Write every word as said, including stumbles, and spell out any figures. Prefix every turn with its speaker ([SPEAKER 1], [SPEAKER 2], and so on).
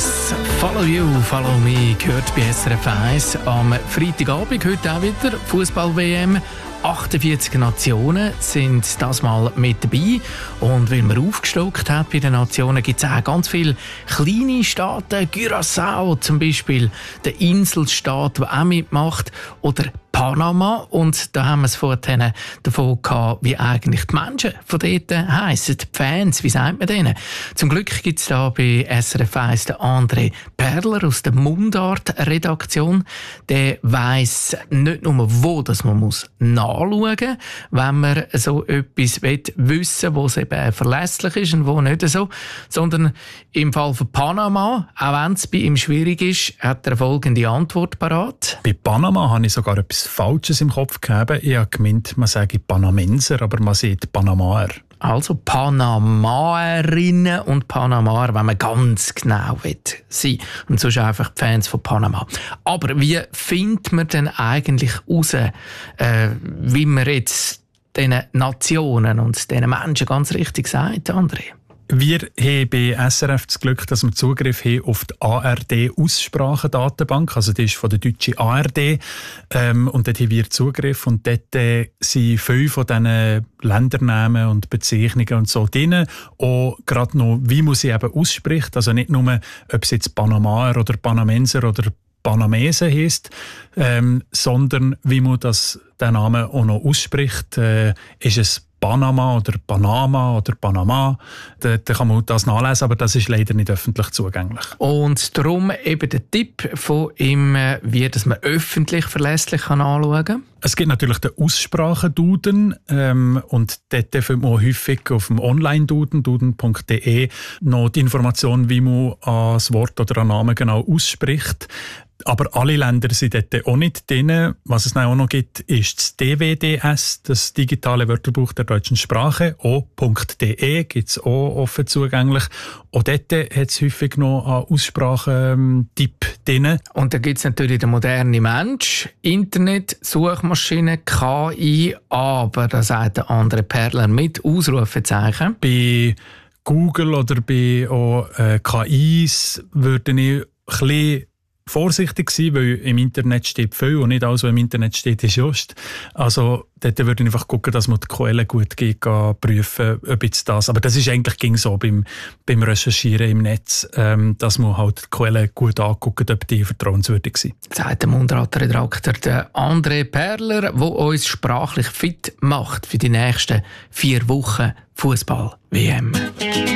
[SPEAKER 1] Boys, Follow You, Follow Me, gehört bei S R F eins am Freitagabend, heute auch wieder Fußball-W M. achtundvierzig Nationen sind das mal mit dabei. Und weil man aufgestockt hat bei den Nationen, gibt es auch ganz viele kleine Staaten. Curaçao zum Beispiel, der Inselstaat, der auch mitmacht. Oder Panama. Und da haben wir es vorhin davon gehabt, wie eigentlich die Menschen von dort heissen, die Fans, wie sagt man denen? Zum Glück gibt es da bei S R F eins den André Perler aus der Mundart-Redaktion. Der weiss nicht nur, wo das man muss nachschauen muss, wenn man so etwas wissen will, wo es eben verlässlich ist und wo nicht so, sondern im Fall von Panama, auch wenn es bei ihm schwierig ist, hat er folgende Antwort parat.
[SPEAKER 2] Bei Panama habe ich sogar etwas Falsches im Kopf gegeben. Ich habe gemeint, man sage Panamenser, aber man sagt Panamaer.
[SPEAKER 1] Also Panamaerinnen und Panamaer, wenn man ganz genau will sein. Und sonst einfach die Fans von Panama. Aber wie findet man denn eigentlich heraus, äh, wie man jetzt diesen Nationen und diesen Menschen ganz richtig sagt, André?
[SPEAKER 2] Wir haben bei S R F das Glück, dass wir Zugriff haben auf die A R D-Aussprachendatenbank. Also die ist von der deutschen A R D. Ähm, und dort haben wir Zugriff. Und dort äh, sind fünf von diesen Ländernamen und Bezeichnungen und so drin. Auch gerade noch, wie man sie eben ausspricht. Also nicht nur, ob es jetzt Panamaer oder Panamenser oder Panamesen heisst, ähm, sondern wie man das, den Namen auch noch ausspricht. Äh, ist es Panama oder Panama oder Panama. Da, da kann man das nachlesen, aber das ist leider nicht öffentlich zugänglich.
[SPEAKER 1] Und darum eben der Tipp von ihm, wie dass man öffentlich verlässlich anschauen kann.
[SPEAKER 2] Es gibt natürlich den Aussprachenduden ähm, und dort findet man häufig auf dem Online-Duden, duden punkt de, noch die Information, wie man das Wort oder einen Namen genau ausspricht. Aber alle Länder sind dort auch nicht drin. Was es auch noch gibt, ist das D W D S, das digitale Wörterbuch der deutschen Sprache. o.de gibt es auch offen zugänglich. Auch dort hat es häufig noch einen Aussprachentipp drin.
[SPEAKER 1] Und dann gibt es natürlich den modernen Mensch, Internet, Suchmaschine, K I, aber da sagt der andere Perler mit Ausrufezeichen.
[SPEAKER 2] Bei Google oder bei auch, äh, K Is würde ich ein bisschen vorsichtig sein, weil im Internet steht viel und nicht alles, was im Internet steht, ist just. Also dort würde ich einfach gucken, dass man die Quellen gut geht, prüfen, ob jetzt das... Aber das ist eigentlich ging so beim, beim Recherchieren im Netz, ähm, dass man halt die Quellen gut anguckt, ob die vertrauenswürdig sind.
[SPEAKER 1] Sagt der Mundart-Redakteur der André Perler, der uns sprachlich fit macht für die nächsten vier Wochen Fußball-W M.